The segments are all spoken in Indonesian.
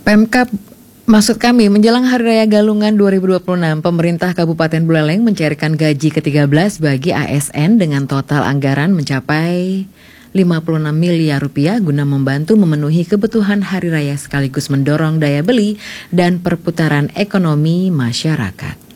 Pemkab, maksud kami, menjelang Hari Raya Galungan 2026, pemerintah Kabupaten Buleleng mencairkan gaji ke-13 bagi ASN dengan total anggaran mencapai 56 miliar rupiah guna membantu memenuhi kebutuhan hari raya sekaligus mendorong daya beli dan perputaran ekonomi masyarakat.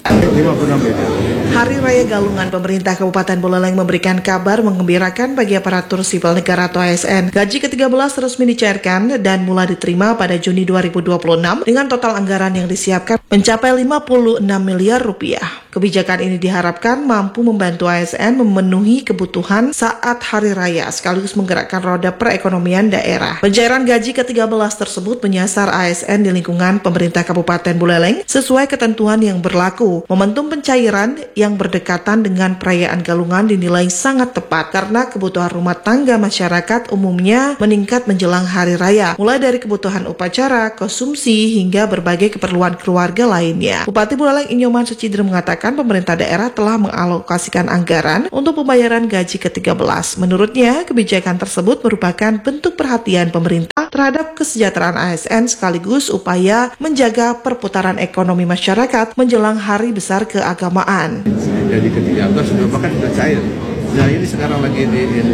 Hari Raya Galungan, pemerintah Kabupaten Buleleng memberikan kabar menggembirakan bagi aparatur sipil negara atau ASN. Gaji ke-13 resmi dicairkan dan mulai diterima pada Juni 2026 dengan total anggaran yang disiapkan mencapai 56 miliar rupiah. Kebijakan ini diharapkan mampu membantu ASN memenuhi kebutuhan saat hari raya sekaligus menggerakkan roda perekonomian daerah. Pencairan gaji ke-13 tersebut menyasar ASN di lingkungan pemerintah Kabupaten Buleleng sesuai ketentuan yang berlaku. Momentum pencairan yang berdekatan dengan perayaan Galungan dinilai sangat tepat karena kebutuhan rumah tangga masyarakat umumnya meningkat menjelang hari raya, mulai dari kebutuhan upacara, konsumsi, hingga berbagai keperluan keluarga lainnya. Bupati Buleleng Inyoman Sucidre mengatakan pemerintah daerah telah mengalokasikan anggaran untuk pembayaran gaji ke-13. Menurutnya, kebijakan tersebut merupakan bentuk perhatian pemerintah terhadap kesejahteraan ASN sekaligus upaya menjaga perputaran ekonomi masyarakat menjelang hari besar keagamaan. Jadi ke-13 sudah cair. Nah ini sekarang lagi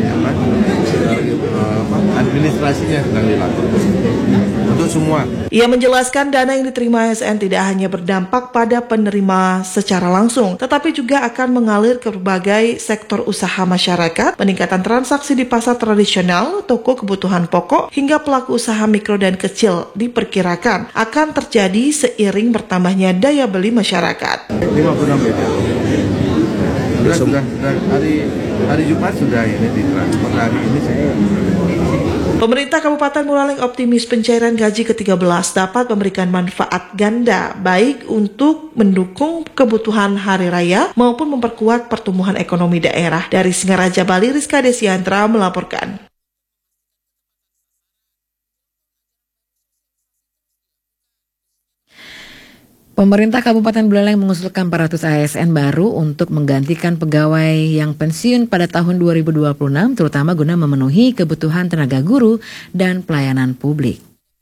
administrasinya sedang dilakukan untuk semua. Ia menjelaskan dana yang diterima ASN tidak hanya berdampak pada penerima secara langsung, tetapi juga akan mengalir ke berbagai sektor usaha masyarakat, peningkatan transaksi di pasar tradisional, toko kebutuhan pokok, hingga pelaku usaha mikro dan kecil diperkirakan akan terjadi seiring bertambahnya daya beli masyarakat. 56 miliar. Sudah hari Jumat sudah ini ditransfer, hari ini saya. Pemerintah Kabupaten Buleleng optimis pencairan gaji ke-13 dapat memberikan manfaat ganda, baik untuk mendukung kebutuhan hari raya maupun memperkuat pertumbuhan ekonomi daerah. Dari Singaraja, Bali, Rizka Desiantra melaporkan. Pemerintah Kabupaten Buleleng mengusulkan 400 ASN baru untuk menggantikan pegawai yang pensiun pada tahun 2026, terutama guna memenuhi kebutuhan tenaga guru dan pelayanan publik.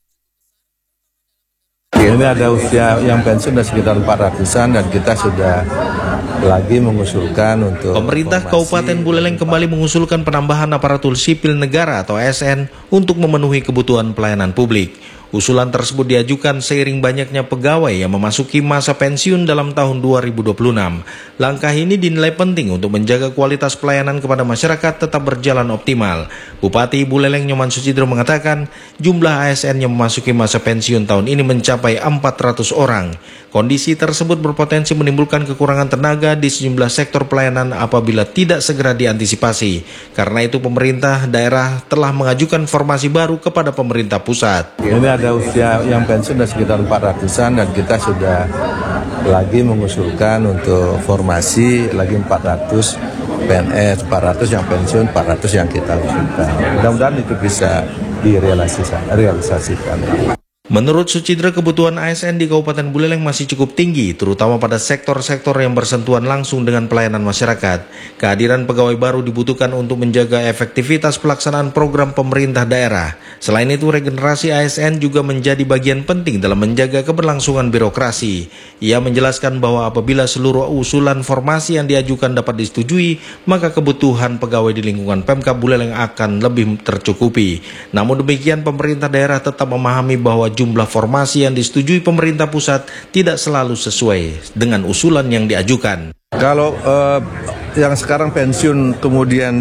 Ini ada usia yang pensiun sudah sekitar 400-an dan kita sudah lagi mengusulkan untuk Pemerintah Kabupaten Buleleng kembali mengusulkan penambahan aparatur sipil negara atau ASN untuk memenuhi kebutuhan pelayanan publik. Usulan tersebut diajukan seiring banyaknya pegawai yang memasuki masa pensiun dalam tahun 2026. Langkah ini dinilai penting untuk menjaga kualitas pelayanan kepada masyarakat tetap berjalan optimal. Bupati Buleleng Inyoman Sucidre mengatakan jumlah ASN yang memasuki masa pensiun tahun ini mencapai 400 orang. Kondisi tersebut berpotensi menimbulkan kekurangan tenaga di sejumlah sektor pelayanan apabila tidak segera diantisipasi. Karena itu pemerintah daerah telah mengajukan formasi baru kepada pemerintah pusat. Ini ada usia yang pensiun sudah sekitar 400-an dan kita sudah lagi mengusulkan untuk formasi lagi 400 PNS, 400 yang pensiun, 400 yang kita usulkan. Mudah-mudahan itu bisa direalisasikan. Menurut Sucidre, kebutuhan ASN di Kabupaten Buleleng masih cukup tinggi, terutama pada sektor-sektor yang bersentuhan langsung dengan pelayanan masyarakat. Kehadiran pegawai baru dibutuhkan untuk menjaga efektivitas pelaksanaan program pemerintah daerah. Selain itu, regenerasi ASN juga menjadi bagian penting dalam menjaga keberlangsungan birokrasi. Ia menjelaskan bahwa apabila seluruh usulan formasi yang diajukan dapat disetujui, maka kebutuhan pegawai di lingkungan Pemkab Buleleng akan lebih tercukupi. Namun demikian, pemerintah daerah tetap memahami bahwa jumlah formasi yang disetujui pemerintah pusat tidak selalu sesuai dengan usulan yang diajukan. Kalau yang sekarang pensiun kemudian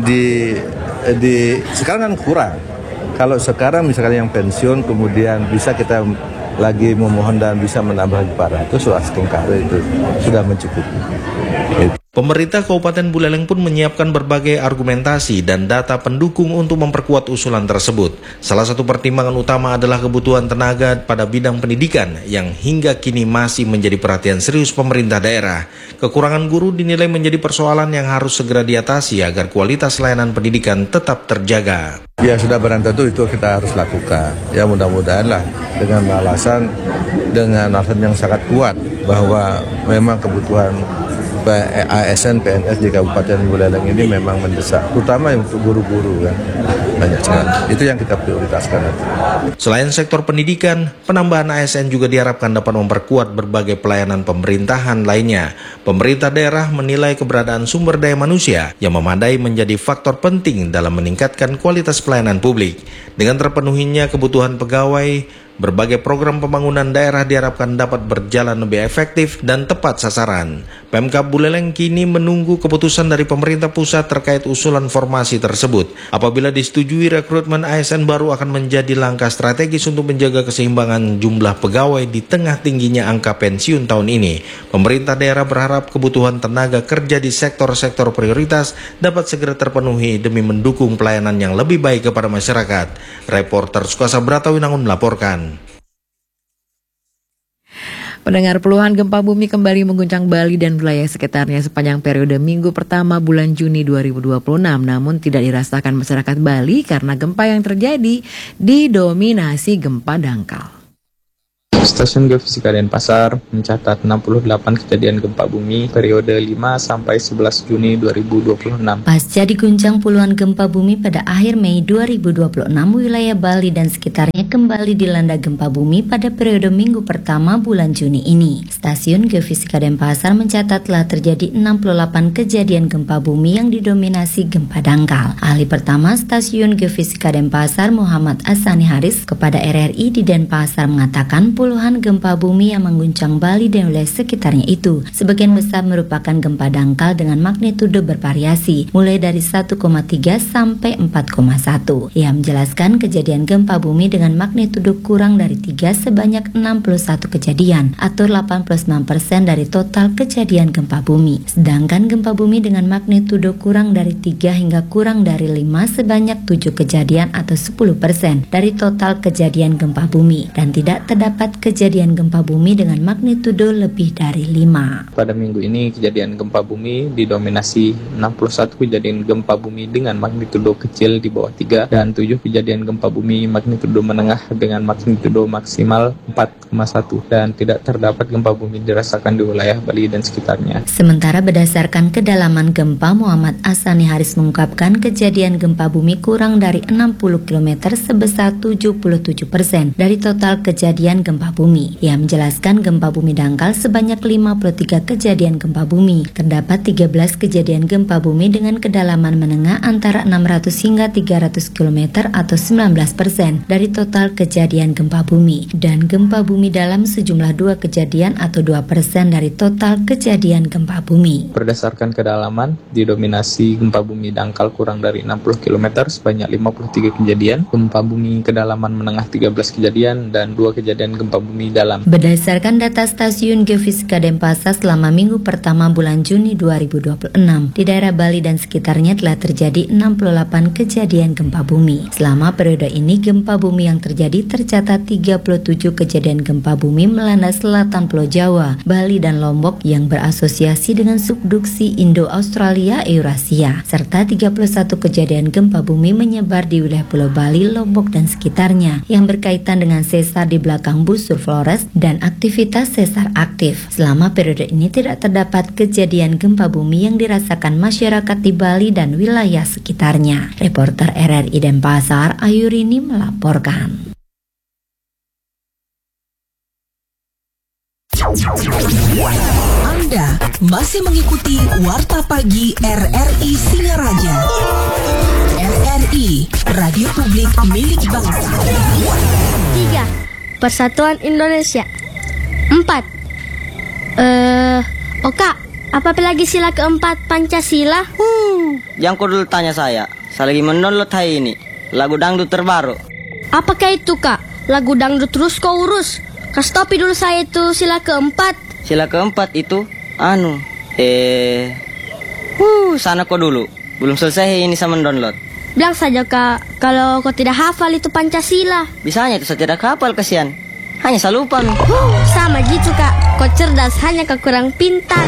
sekarang kan kurang. Kalau sekarang misalkan yang pensiun kemudian bisa kita lagi memohon dan bisa menambah 400, itu sudah mencukupi. Pemerintah Kabupaten Buleleng pun menyiapkan berbagai argumentasi dan data pendukung untuk memperkuat usulan tersebut. Salah satu pertimbangan utama adalah kebutuhan tenaga pada bidang pendidikan yang hingga kini masih menjadi perhatian serius pemerintah daerah. Kekurangan guru dinilai menjadi persoalan yang harus segera diatasi agar kualitas layanan pendidikan tetap terjaga. Ya sudah barang tentu itu kita harus lakukan. Ya mudah-mudahan lah dengan alasan yang sangat kuat bahwa memang kebutuhan ASN PNS di Kabupaten Buleleng ini memang mendesak, terutama untuk guru-guru kan, banyak sekali. Itu yang kita prioritaskan. Selain sektor pendidikan, penambahan ASN juga diharapkan dapat memperkuat berbagai pelayanan pemerintahan lainnya. Pemerintah daerah menilai keberadaan sumber daya manusia yang memadai menjadi faktor penting dalam meningkatkan kualitas pelayanan publik. Dengan terpenuhinya kebutuhan pegawai, berbagai program pembangunan daerah diharapkan dapat berjalan lebih efektif dan tepat sasaran. Pemkab Buleleng kini menunggu keputusan dari pemerintah pusat terkait usulan formasi tersebut. Apabila disetujui, rekrutmen ASN baru akan menjadi langkah strategis untuk menjaga keseimbangan jumlah pegawai di tengah tingginya angka pensiun tahun ini. Pemerintah daerah berharap kebutuhan tenaga kerja di sektor-sektor prioritas dapat segera terpenuhi demi mendukung pelayanan yang lebih baik kepada masyarakat. Reporter Sukasa Bratawinangun melaporkan. Pendengar, puluhan gempa bumi kembali mengguncang Bali dan wilayah sekitarnya sepanjang periode minggu pertama bulan Juni 2026. Namun tidak dirasakan masyarakat Bali karena gempa yang terjadi didominasi gempa dangkal. Stasiun Geofisika Denpasar mencatat 68 kejadian gempa bumi periode 5 sampai 11 Juni 2026. Pasca diguncang puluhan gempa bumi pada akhir Mei 2026, wilayah Bali dan sekitarnya kembali dilanda gempa bumi pada periode minggu pertama bulan Juni ini. Stasiun Geofisika Denpasar mencatat telah terjadi 68 kejadian gempa bumi yang didominasi gempa dangkal. Ahli pertama Stasiun Geofisika Denpasar, Muhammad Asani Haris, kepada RRI di Denpasar mengatakan puluhan gempa bumi yang mengguncang Bali dan wilayah sekitarnya itu sebagian besar merupakan gempa dangkal dengan magnitudo bervariasi mulai dari 1,3 sampai 4,1. Ia menjelaskan kejadian gempa bumi dengan magnitudo kurang dari 3 sebanyak 61 kejadian atau 89% dari total kejadian gempa bumi. Sedangkan gempa bumi dengan magnitudo kurang dari 3 hingga kurang dari 5 sebanyak 7 kejadian atau 10% dari total kejadian gempa bumi, dan tidak terdapat kejadian gempa bumi dengan magnitudo lebih dari 5. Pada minggu ini kejadian gempa bumi didominasi 61 kejadian gempa bumi dengan magnitudo kecil di bawah 3 dan 7 kejadian gempa bumi magnitudo menengah dengan magnitudo maksimal 4,1 dan tidak terdapat gempa bumi dirasakan di wilayah Bali dan sekitarnya. Sementara berdasarkan kedalaman gempa, Muhammad Asani Haris mengungkapkan kejadian gempa bumi kurang dari 60 km sebesar 77% dari total kejadian gempa bumi. Ia menjelaskan gempa bumi dangkal sebanyak 53 kejadian gempa bumi. Terdapat 13 kejadian gempa bumi dengan kedalaman menengah antara 600 hingga 300 km atau 19% dari total kejadian gempa bumi. Dan gempa bumi dalam sejumlah 2 kejadian atau 2% dari total kejadian gempa bumi. Berdasarkan kedalaman, didominasi gempa bumi dangkal kurang dari 60 km sebanyak 53 kejadian, gempa bumi kedalaman menengah 13 kejadian, dan 2 kejadian gempa bumi dalam. Berdasarkan data Stasiun Geofisika Denpasar selama minggu pertama bulan Juni 2026, di daerah Bali dan sekitarnya telah terjadi 68 kejadian gempa bumi. Selama periode ini gempa bumi yang terjadi tercatat 37 kejadian gempa bumi melanda selatan Pulau Jawa, Bali dan Lombok yang berasosiasi dengan subduksi Indo-Australia Eurasia, serta 31 kejadian gempa bumi menyebar di wilayah Pulau Bali, Lombok dan sekitarnya yang berkaitan dengan sesar di belakang busur Flores dan aktivitas sesar aktif. Selama periode ini tidak terdapat kejadian gempa bumi yang dirasakan masyarakat di Bali dan wilayah sekitarnya. Reporter RRI Denpasar, Ayurini melaporkan. Anda masih mengikuti Warta Pagi RRI Singaraja. RRI, Radio Publik Milik Bangsa. 3. Persatuan Indonesia. 4. Kak, apa lagi sila keempat Pancasila? Yang kau dulu tanya saya lagi mendownload hari ini lagu dangdut terbaru. Apakah itu, Kak? Lagu dangdut terus kau urus. Kasih topi dulu saya itu sila keempat. Sila keempat itu sana kau dulu. Belum selesai ini saya mendownload. Bilang saja, Kak, kalau kau tidak hafal itu Pancasila. Bisanya itu saya tidak hafal, kasihan. Hanya saya lupa. Sama gitu, Kak. Kau cerdas, hanya kau kurang pintar.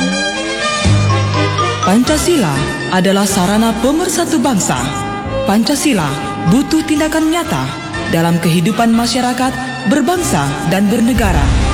Pancasila adalah sarana pemersatu bangsa. Pancasila butuh tindakan nyata dalam kehidupan masyarakat, berbangsa dan bernegara.